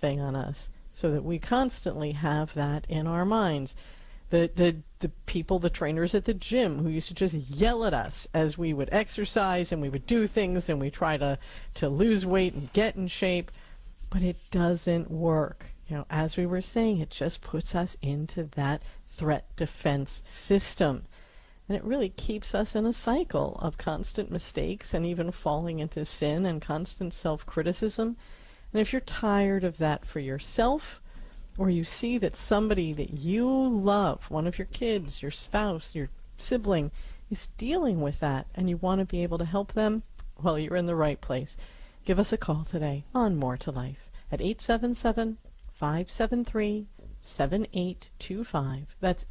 thing on us, so that we constantly have that in our minds. The people, the trainers at the gym, who used to just yell at us as we would exercise and we would do things and we try to lose weight and get in shape, but it doesn't work. As we were saying, it just puts us into that threat defense system. And it really keeps us in a cycle of constant mistakes and even falling into sin and constant self-criticism. And if you're tired of that for yourself, or you see that somebody that you love, one of your kids, your spouse, your sibling, is dealing with that, and you want to be able to help them, well, you're in the right place. Give us a call today on More to Life at 877-573-7825. That's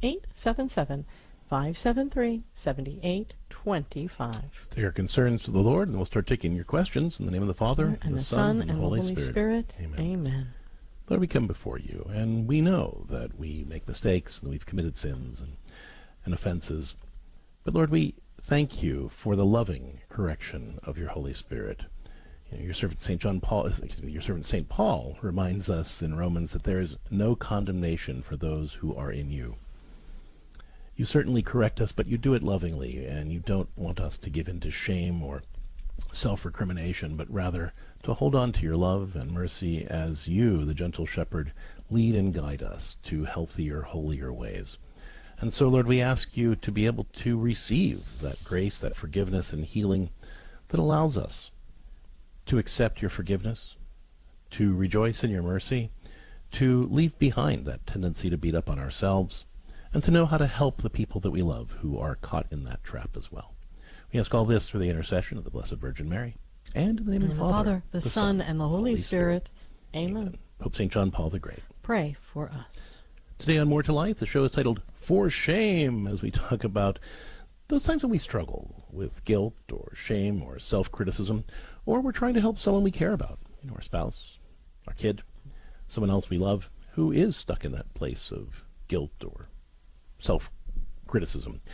877-573-7825. Take your concerns to the Lord, and we'll start taking your questions in the name of the Father, and the Son, and the Holy Spirit. Amen. Amen. Lord, we come before you, and we know that we make mistakes, and we've committed sins and offenses. But Lord, we thank you for the loving correction of your Holy Spirit. Your servant St. Paul reminds us in Romans that there is no condemnation for those who are in you. You certainly correct us, but you do it lovingly, and you don't want us to give in to shame or self-recrimination, but rather to hold on to your love and mercy as you, the gentle shepherd, lead and guide us to healthier, holier ways. And so, Lord, we ask you to be able to receive that grace, that forgiveness and healing that allows us to accept your forgiveness, to rejoice in your mercy, to leave behind that tendency to beat up on ourselves, and to know how to help the people that we love who are caught in that trap as well. We ask all this through the intercession of the Blessed Virgin Mary, and in the name of the Father, the Son, and the Holy Spirit. Amen. Pope St. John Paul the Great, pray for us. Today on More to Life, the show is titled For Shame, as we talk about those times when we struggle with guilt or shame or self-criticism, or we're trying to help someone we care about, our spouse, our kid, someone else we love, who is stuck in that place of guilt or self-criticism.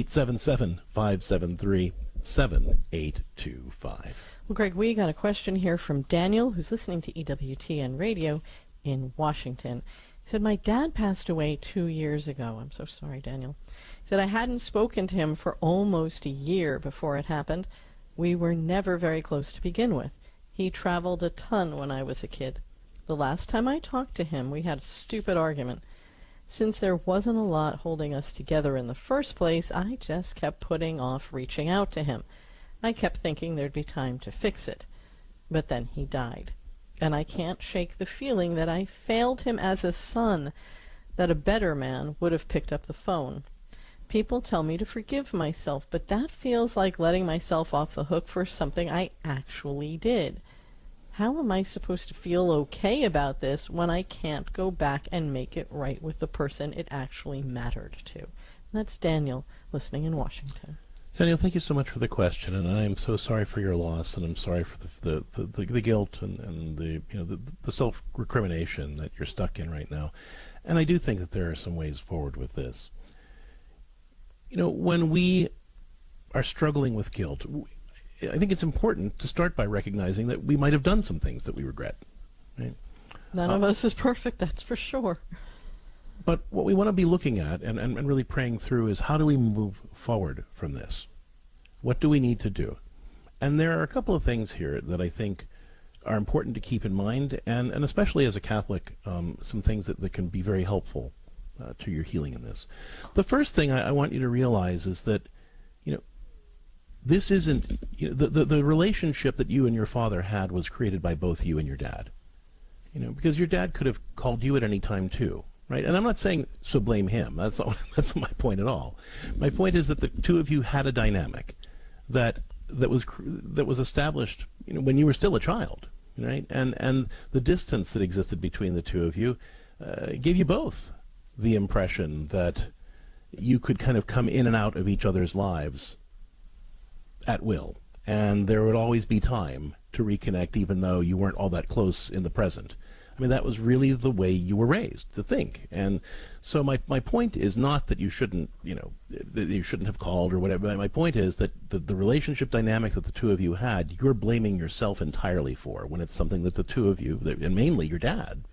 877-573-7825. Well, Greg, we got a question here from Daniel, who's listening to EWTN Radio in Washington. He said, my dad passed away 2 years ago. I'm so sorry, Daniel. He said, I hadn't spoken to him for almost a year before it happened. We were never very close to begin with. He traveled a ton when I was a kid. The last time I talked to him, we had a stupid argument. Since there wasn't a lot holding us together in the first place, I just kept putting off reaching out to him. I kept thinking there'd be time to fix it. But then he died. And I can't shake the feeling that I failed him as a son, that a better man would have picked up the phone. People tell me to forgive myself, but that feels like letting myself off the hook for something I actually did. How am I supposed to feel okay about this when I can't go back and make it right with the person it actually mattered to? And that's Daniel, listening in Washington. Daniel, thank you so much for the question, and I am so sorry for your loss, and I'm sorry for the guilt and the self-recrimination that you're stuck in right now. And I do think that there are some ways forward with this. When we are struggling with guilt, I think it's important to start by recognizing that we might have done some things that we regret. Right? None of us is perfect, that's for sure. But what we want to be looking at and really praying through is, how do we move forward from this? What do we need to do? And there are a couple of things here that I think are important to keep in mind, and especially as a Catholic, some things that can be very helpful to your healing in this. The first thing I want you to realize is that, this isn't, the relationship that you and your father had was created by both you and your dad. Because your dad could have called you at any time too. Right? And I'm not saying so blame him. That's not my point at all. My point is that the two of you had a dynamic that was established when you were still a child, right? And the distance that existed between the two of you gave you both the impression that you could kind of come in and out of each other's lives at will, and there would always be time to reconnect, even though you weren't all that close in the present. I mean, that was really the way you were raised to think. And so my point is not that you shouldn't, that you shouldn't have called or whatever. My point is that the relationship dynamic that the two of you had, you're blaming yourself entirely for, when it's something that the two of you, and mainly your dad,